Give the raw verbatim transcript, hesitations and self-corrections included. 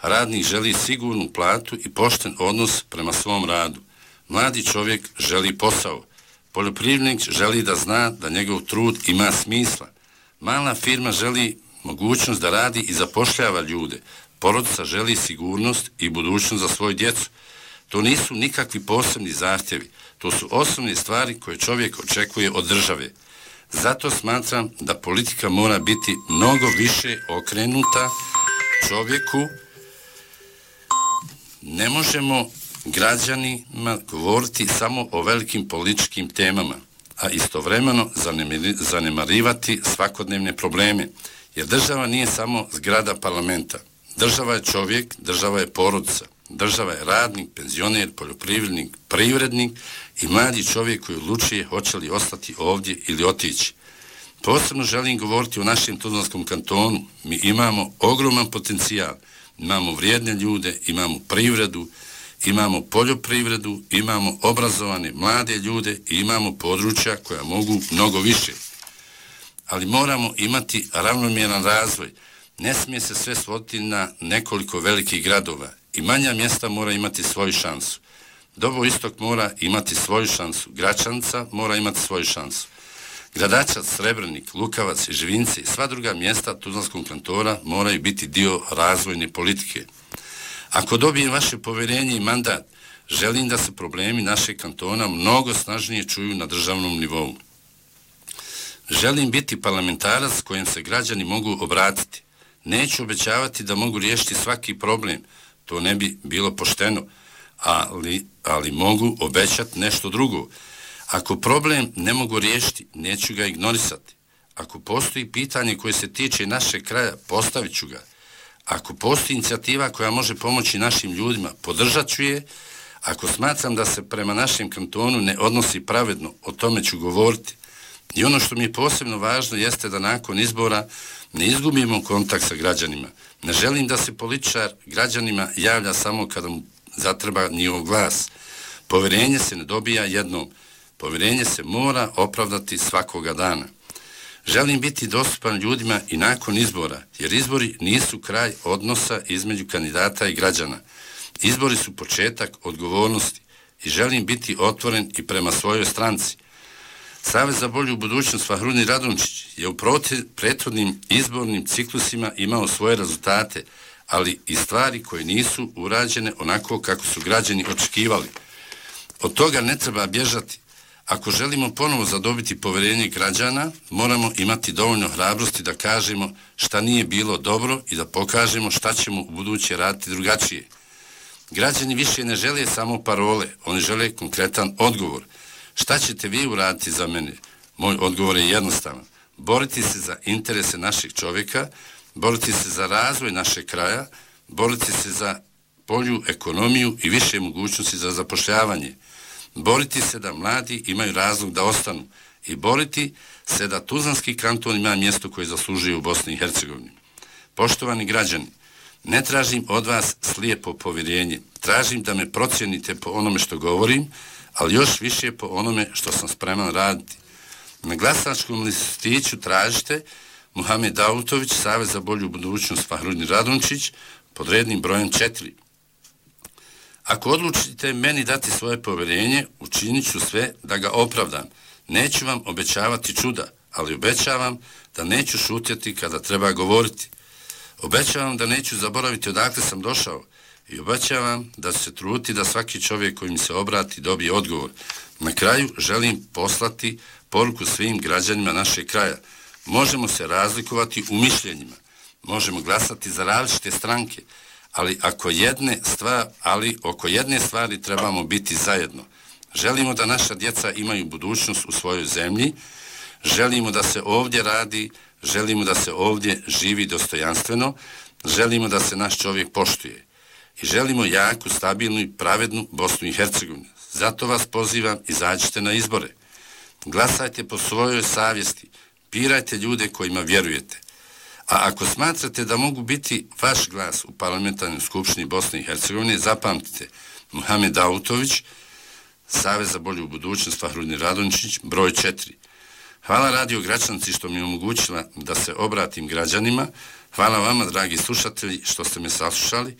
Radnik želi sigurnu platu i pošten odnos prema svom radu. Mladi čovjek želi posao. Poljoprivrednik želi da zna da njegov trud ima smisla. Mala firma želi mogućnost da radi i zapošljava ljude. Porodica želi sigurnost i budućnost za svoju djecu. To nisu nikakvi posebni zahtjevi. To su osnovne stvari koje čovjek očekuje od države. Zato smatram da politika mora biti mnogo više okrenuta čovjeku. Ne možemo građanima govoriti samo o velikim političkim temama, a istovremeno zanemarivati svakodnevne probleme, jer država nije samo zgrada parlamenta. Država je čovjek, država je porodica, država je radnik, penzioner, poljoprivrednik, privrednik i mladi čovjek koji odlučuje hoće li ostati ovdje ili otići. Posebno želim govoriti o našem Tuzlanskom kantonu. Mi imamo ogroman potencijal, imamo vrijedne ljude, imamo privredu, imamo poljoprivredu, imamo obrazovane mlade ljude i imamo područja koja mogu mnogo više. Ali moramo imati ravnomjeran razvoj. Ne smije se sve svoditi na nekoliko velikih gradova i manja mjesta mora imati svoju šansu. Dobo Istok mora imati svoju šansu, Gračanica mora imati svoju šansu. Gradačac, Srebrenik, Lukavac i Živinci i sva druga mjesta Tuzlanskog kantona moraju biti dio razvojne politike. Ako dobijem vaše povjerenje i mandat, želim da se problemi našeg kantona mnogo snažnije čuju na državnom nivou. Želim biti parlamentarac kojem se građani mogu obratiti. Neću obećavati da mogu riješiti svaki problem, to ne bi bilo pošteno, ali, ali mogu obećati nešto drugo. Ako problem ne mogu riješiti, neću ga ignorisati. Ako postoji pitanje koje se tiče našeg kraja, postavit ću ga. Ako postoji inicijativa koja može pomoći našim ljudima, podržat ću je. Ako smatram da se prema našem kantonu ne odnosi pravedno, o tome ću govoriti. I ono što mi je posebno važno jeste da nakon izbora ne izgubimo kontakt sa građanima. Ne želim da se političar građanima javlja samo kada mu zatreba njihov glas. Povjerenje se ne dobija jednom. Povjerenje se mora opravdati svakoga dana. Želim biti dostupan ljudima i nakon izbora, jer izbori nisu kraj odnosa između kandidata i građana. Izbori su početak odgovornosti i želim biti otvoren i prema svojoj stranci. Savez za bolju budućnost Fahrudin Radončić je u prethodnim izbornim ciklusima imao svoje rezultate, ali i stvari koje nisu urađene onako kako su građani očekivali. Od toga ne treba bježati. Ako želimo ponovo zadobiti povjerenje građana, moramo imati dovoljno hrabrosti da kažemo šta nije bilo dobro i da pokažemo šta ćemo u buduće raditi drugačije. Građani više ne žele samo parole, oni žele konkretan odgovor. Šta ćete vi uraditi za mene? Moj odgovor je jednostavan. Boriti se za interese našeg čovjeka, boriti se za razvoj našeg kraja, boriti se za bolju ekonomiju i više mogućnosti za zapošljavanje. Boriti se da mladi imaju razlog da ostanu i boriti se da Tuzlanski kanton ima mjesto koje zaslužuje u Bosni i Hercegovini. Poštovani građani, ne tražim od vas slijepo povjerenje, tražim da me procijenite po onome što govorim, ali još više po onome što sam spreman raditi. Na glasačkom listiću tražite Muhamed Davutović, Savez za bolju budućnost Fahrudin Radončić, pod rednim brojem četiri. Ako odlučite meni dati svoje povjerenje, učinit ću sve da ga opravdam. Neću vam obećavati čuda, ali obećavam da neću šutjeti kada treba govoriti. Obećavam da neću zaboraviti odakle sam došao i obećavam da ću se truditi da svaki čovjek koji mi se obrati dobije odgovor. Na kraju želim poslati poruku svim građanima našeg kraja. Možemo se razlikovati u mišljenjima, možemo glasati za različite stranke, ali ako jedne stvar, ali oko jedne stvari trebamo biti zajedno. Želimo da naša djeca imaju budućnost u svojoj zemlji, želimo da se ovdje radi, želimo da se ovdje živi dostojanstveno, želimo da se naš čovjek poštuje i želimo jaku, stabilnu i pravednu Bosnu i Hercegovinu. Zato vas pozivam, izađite na izbore. Glasajte po svojoj savjesti, birajte ljude kojima vjerujete. A ako smatrate da mogu biti vaš glas u parlamentarnoj skupštini Bosne i Hercegovine, zapamtite Muhamed Davutović, Savez za bolju budućnost Fahrudin Radončić, broj četiri. Hvala Radio Gračanci što mi je omogućila da se obratim građanima. Hvala vama, dragi slušatelji, što ste me saslušali.